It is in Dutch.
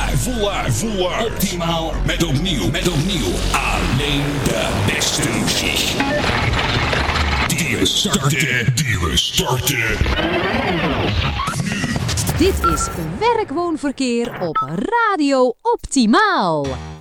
Voluit. Optimaal. Met opnieuw. Alleen de beste muziek. Dealen starten. Dit is Werk-Woon-Verkeer op Radio Optimaal.